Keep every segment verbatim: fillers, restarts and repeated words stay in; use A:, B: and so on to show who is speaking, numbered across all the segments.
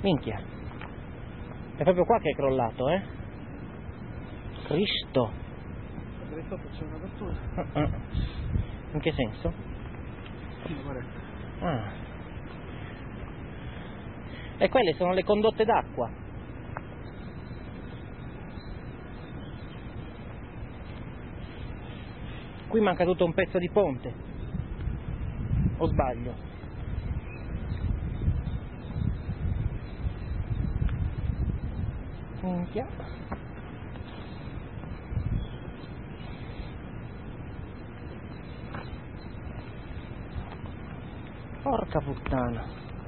A: Minchia. È proprio qua che è crollato, eh? Cristo.
B: Lì sotto c'è un'apertura.
A: Uh-uh. In che senso?
B: Sì, guarda.
A: Ah. E quelle sono le condotte d'acqua. Qui manca tutto un pezzo di ponte. O sbaglio? Minchia. Porca puttana.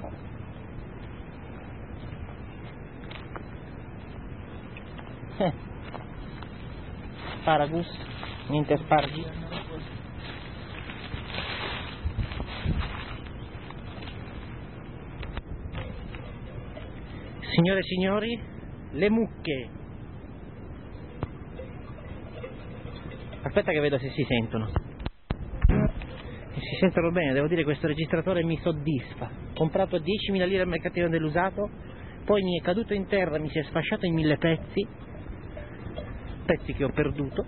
A: Eh. Sparagus, niente asparagi. Signore e signori, le mucche. Aspetta che vedo se si sentono. E si sentono bene, devo dire che questo registratore mi soddisfa. Ho comprato diecimila lire al mercatino dell'usato, poi mi è caduto in terra, mi si è sfasciato in mille pezzi, pezzi che ho perduto.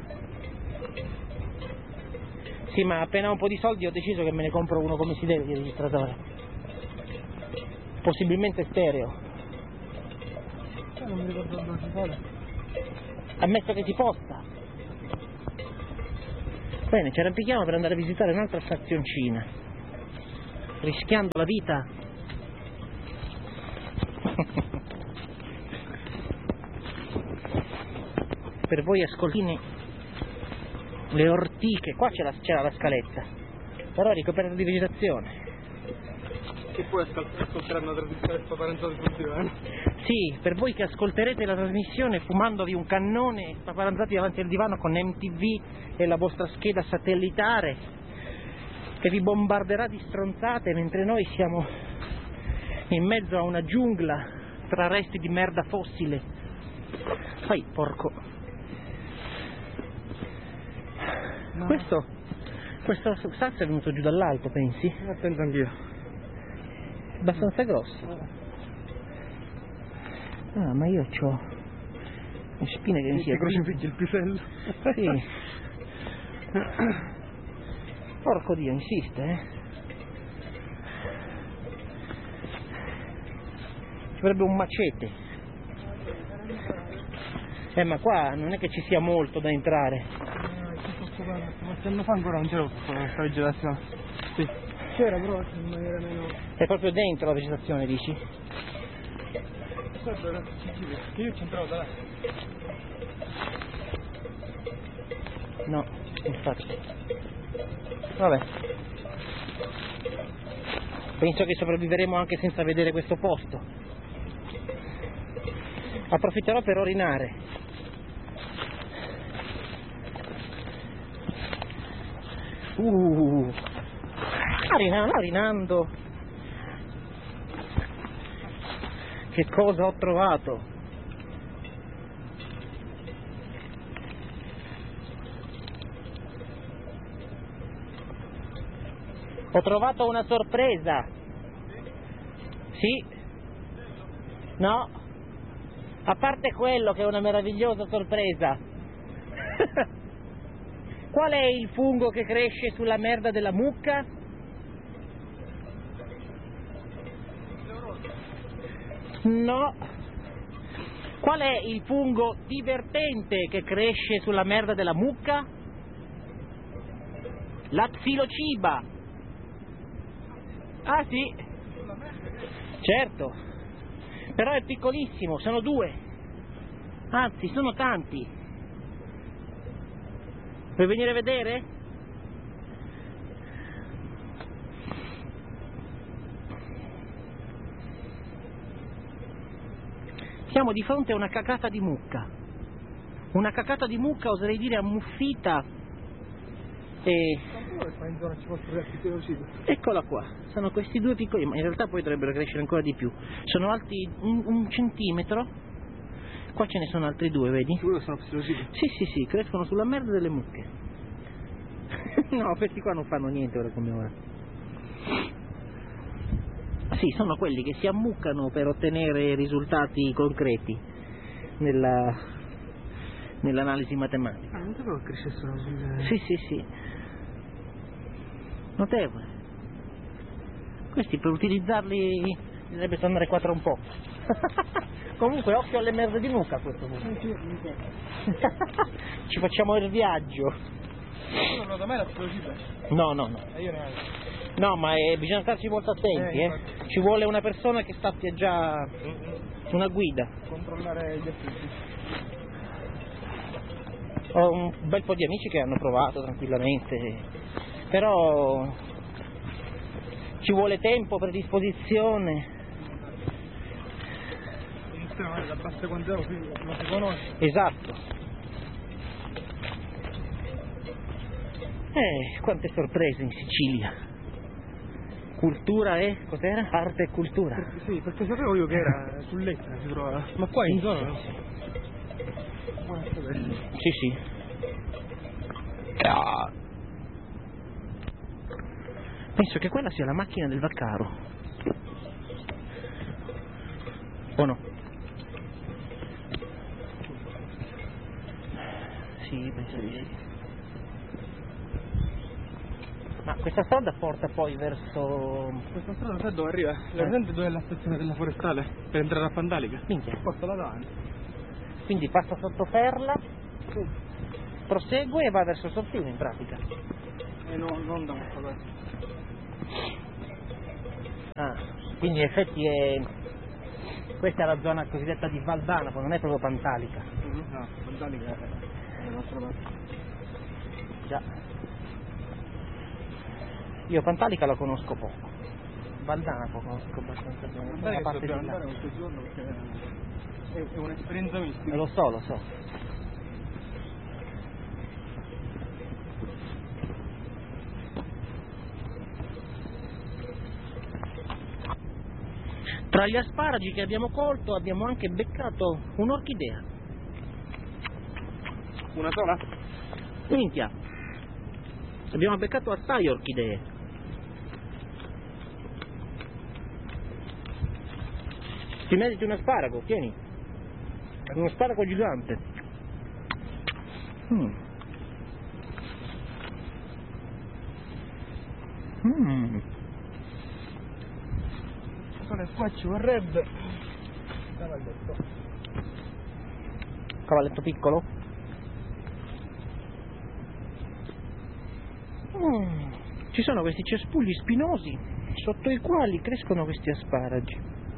A: Sì, ma appena ho un po' di soldi ho deciso che me ne compro uno come si deve di registratore. Possibilmente stereo.
B: Non mi ricordo dove si vuole.
A: Ammesso che si possa. Bene, ci arrampichiamo per andare a visitare un'altra stazioncina, rischiando la vita. Per voi ascoltini le ortiche, qua c'era la, la scaletta, però è ricoperta di vegetazione.
B: Che poi ascolteranno la trasmissione spaparanzata sul divano.
A: Sì, per voi che ascolterete la trasmissione fumandovi un cannone, spaparanzati davanti al divano con M T V e la vostra scheda satellitare che vi bombarderà di stronzate mentre noi siamo in mezzo a una giungla tra resti di merda fossile. Fai, porco. Ma... Questo, questo sasso è venuto giù dall'alto, pensi?
B: Attento anch'io.
A: Abbastanza grosso. Ah, ma io c'ho le spine che mi si
B: crocifiggi il pisello.
A: Sì. Porco Dio, insiste, eh. Ci vorrebbe un macete. Eh, ma qua non è che ci sia molto da entrare.
B: Ma se non fa ancora non c'era questa vegetazione. Sì. C'era però in maniera meno.
A: È proprio dentro la vegetazione, dici?
B: Che io c'entravo da là.
A: No, infatti. Vabbè. Penso che sopravviveremo anche senza vedere questo posto. Approfitterò per orinare. Uh, orinando, orinando. Che cosa ho trovato? Ho trovato una sorpresa. Sì? No? A parte quello che è una meravigliosa sorpresa. Qual è il fungo che cresce sulla merda della mucca? No. Qual è il fungo divertente che cresce sulla merda della mucca? La psilociba. Ah sì. Certo. Però è piccolissimo, sono due. Anzi, sono tanti. Vuoi venire a vedere? Siamo di fronte a una cacata di mucca. Una cacata di mucca, oserei dire ammuffita. E... Eccola qua, sono questi due piccoli, ma in realtà poi dovrebbero crescere ancora di più. Sono alti un, un centimetro. Qua ce ne sono altri due, vedi?
B: Sicuro sono psilocibi?
A: Sì, sì, sì, crescono sulla merda delle mucche. No, questi qua non fanno niente ora come ora. Sì, sono quelli che si ammuccano per ottenere risultati concreti nella, nell'analisi matematica.
B: Ah, non sapevo che crescessero sul...
A: Sì, sì, sì. Notevole. Questi per utilizzarli bisognerebbe tornare qua tra un po'. Comunque occhio alle merde di nuca a questo punto.
B: Eh, sì, mi
A: Ci facciamo il viaggio.
B: non l'ho da me la velocità.
A: No, no, no.
B: E io ne ho.
A: No, ma è, bisogna starci molto attenti,
B: Eh,
A: eh.
B: infatti.
A: Ci vuole una persona che sappia già una guida.
B: Controllare gli affetti.
A: Ho un bel po' di amici che hanno provato tranquillamente, però ci vuole tempo, predisposizione.
B: Iniziamo da bassa quantità così non si conosce.
A: Esatto. Eh, quante sorprese in Sicilia. Cultura e cos'era? Arte e cultura.
B: Perché, sì, perché sapevo io che era sull'Etna si trovava. Ma qua in
A: Sì,
B: zona
A: sì,
B: no?
A: sì.
B: Buona scoperta.
A: Sì, sì. Ah. Penso che quella sia la macchina del Vaccaro. O no? Sì, penso di sì. Ma questa strada porta poi verso...
B: Questa strada sai dove arriva? La presente dove è la stazione della forestale? Per entrare a Pantalica?
A: Minchia.
B: Porta là davanti.
A: Quindi passa sotto Ferla, prosegue e va verso Sottile in pratica.
B: E no, non da questa parte.
A: Ah, quindi in effetti è... questa è la zona cosiddetta di Valdana, non è proprio Pantalica.
B: Mm-hmm. No, Pantalica è dall'altra parte.
A: Già. Io Pantalica la conosco poco. Valdana la conosco abbastanza bene.
B: Pantalica
A: Una parte
B: dobbiamo
A: di là.
B: andare qualche giorno perché è, è un'esperienza mistica.
A: Eh, lo so, lo so. Tra gli asparagi che abbiamo colto abbiamo anche beccato un'orchidea.
B: Una sola?
A: Minchia, abbiamo beccato assai orchidee. Ti meriti un asparago, tieni. Uno asparago gigante. Mm. Mm.
B: Qua ci vorrebbe cavalletto.
A: Cavalletto piccolo? Mm. Ci sono questi cespugli spinosi sotto i quali crescono questi asparagi.